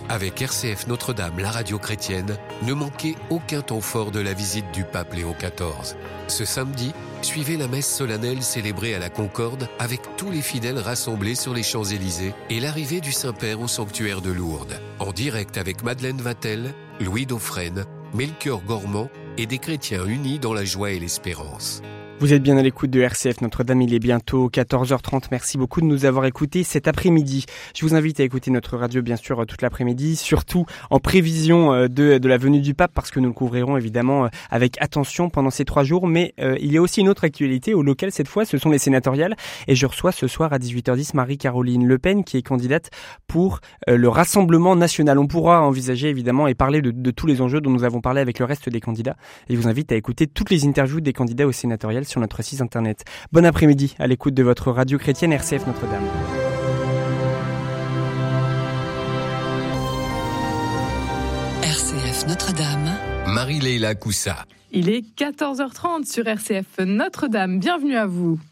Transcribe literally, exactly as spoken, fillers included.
Avec R C F Notre-Dame, la radio chrétienne, ne manquez aucun temps fort de la visite du pape Léon quatorze. Ce samedi, suivez la messe solennelle célébrée à la Concorde avec tous les fidèles rassemblés sur les Champs-Élysées et l'arrivée du Saint-Père au sanctuaire de Lourdes. En direct avec Madeleine Vatel, Louis Dauphren, Melchior Gormand et des chrétiens unis dans la joie et l'espérance. Vous êtes bien à l'écoute de R C F Notre-Dame, il est bientôt quatorze heures trente. Merci beaucoup de nous avoir écoutés cet après-midi. Je vous invite à écouter notre radio bien sûr toute l'après-midi, surtout en prévision de, de la venue du pape, parce que nous le couvrirons évidemment avec attention pendant ces trois jours. Mais euh, il y a aussi une autre actualité au local cette fois, ce sont les sénatoriales. Et je reçois ce soir à dix-huit heures dix Marie-Caroline Le Pen qui est candidate pour euh, le Rassemblement National. On pourra envisager évidemment et parler de, de tous les enjeux dont nous avons parlé avec le reste des candidats. Et je vous invite à écouter toutes les interviews des candidats aux sénatoriales sur notre site internet. Bon après-midi à l'écoute de votre radio chrétienne R C F Notre-Dame. R C F Notre-Dame. Marie-Leila Coussa. Il est quatorze heures trente sur R C F Notre-Dame. Bienvenue à vous.